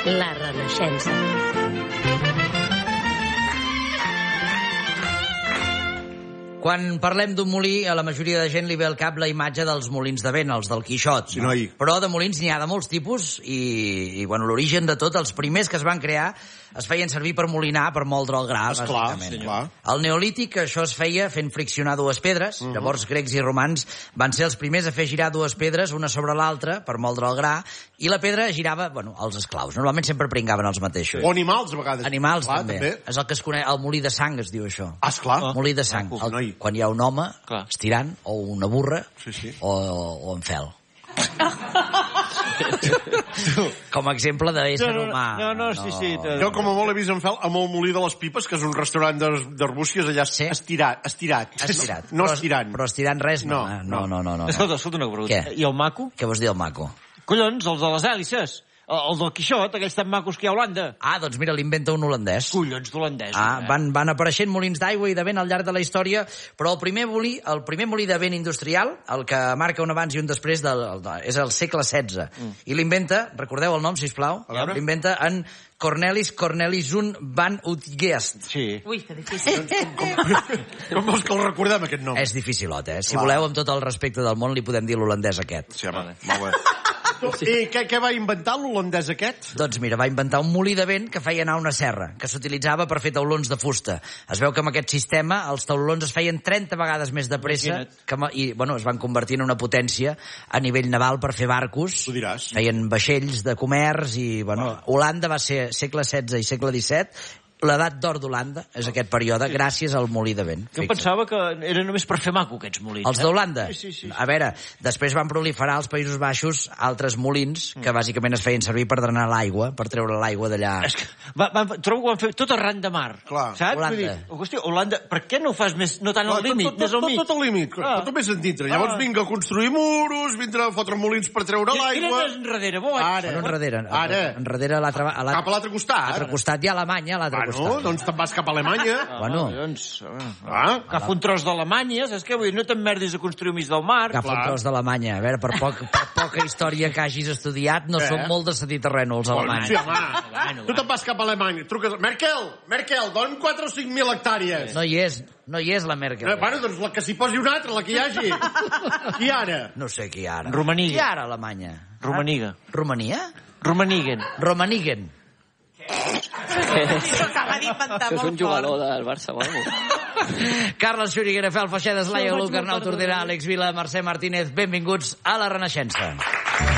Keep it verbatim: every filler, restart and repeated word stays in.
La Renaixença. Quan parlem d'un molí, a la majoria de gent li ve al cap la imatge dels molins de vent, els del Quixot. Sí, noi. Però de molins n'hi ha de molts tipus i, i bueno, l'origen de tot, els primers que es van crear, es feien servir per molinar, per moldre el gra, Esclar, bàsicament. clar. Al Neolític això es feia fent friccionar dues pedres. Uh -huh. Llavors grecs i romans van ser els primers a fer girar dues pedres, una sobre l'altra, per moldre el gra, i la pedra girava, bueno, els esclaus. Normalment sempre pringaven els mateixos. O animals, a vegades. Animals, clar, també. també. És el que es coneix, el molí de sang es diu això. Ah, esclar. Oh. Molí de sang. Uf, El, noi. quan hi ha un home Clar. estirant, o una burra, Sí, sí. o, o en fel. Com a exemple d'ésser No, no, humà. no, no, sí, sí, te- Jo, com a molt, he vist en fel amb el Molí de les Pipes, que és un restaurant d'Ar- d'Arbúcies allà Sí. estirat. Estirat. Estirat. No, no Però- estirant. Però estirant res, no. No, No, no, no. no, no. Escolta, escolta una pregunta. Què? I el maco? Què vols dir el maco? Collons, els de les hèlices. El, el del Quixot, aquells tan macos que hi ha a Holanda. Ah, doncs mira, l'inventa un holandès. Collons d'holandesos. Ah, eh? van, van apareixent molins d'aigua i de vent al llarg de la història, però el primer molí, el primer molí de vent industrial, el que marca un abans i un després, del, és el segle setze. Mm. I l'inventa, recordeu el nom, sisplau? A veure. L'inventa en Cornelis Corneliszoon van Utgeest. Sí. Ui, que difícil. Com vols que el recordem, aquest nom? És dificilot, eh? Si Clar. voleu, amb tot el respecte del món, li podem dir l'holandès aquest. Sí, home, molt bé. I què, què va inventar l'holandès aquest? Doncs mira, va inventar un molí de vent que feia anar una serra, que s'utilitzava per fer taulons de fusta. Es veu que amb aquest sistema els taulons es feien trenta vegades més de pressa Imagina't. que, ma- i bueno, es van convertir en una potència a nivell naval per fer barcos. Ho diràs. Feien vaixells de comerç i, bueno, Holanda va ser segle setze i segle disset. L'edat d'or d'Holanda és aquest període gràcies al molí de vent. Jo em Fixa't. pensava que era només per fer maco, aquests molins. Els eh? d'Holanda? Sí, sí, sí. A veure, després van proliferar als Països Baixos altres molins que bàsicament es feien servir per drenar l'aigua, per treure l'aigua d'allà. És que va, va, trobo que ho han fet tot arran de mar. Clar. Saps? Holanda. Vull dir, hosti, Holanda, per què no ho fas més, no tant al Tot, límit, tot, més tot, al tot, mig? tot al límit, Ah. tot més dintre. Llavors Ah. vinga a construir muros, vindrà a fotre molins per treure l'aigua. Mira enrere, boig. Ara. Bueno, enrere. Ara. Enrere a l'altre a Cap a l'altre costat. l'altre costat hi ha Alemanya, a l'altre Bueno, costat. doncs te'n vas cap a Alemanya. Bueno. Ah, doncs, Ah. agafo un tros d'Alemanya, saps què vull dir? No t'emmerdis a construir al mig del mar. Agafa un clar. tros d'Alemanya. A veure, per, poc, per poca història que hagis estudiat, no Eh? són molt de cedir terreno, els alemanys. Sí, home. Bueno, Tu te'n vas cap a Alemanya. Truques... Merkel, Merkel, dona'm quatre o cinc mil hectàrees. No hi és, no hi és la Merkel. Eh, bueno, doncs la que s'hi posi una altra, la que hi hagi. I ara? No sé qui ara. Romaniga. Qui ara, Alemanya? Romaniga. Romania? Romanigen. Romanigen. S'ho acaba d'inventar Que és un molt jugador fort. del Barça o alguna cosa. Carles Xuriguera, Fel Feixeda, Slaia, No, vaig Luc, Arnau molt perdonat. Tordera, Àlex Vila, Mercè Martínez, benvinguts a la Renaixença.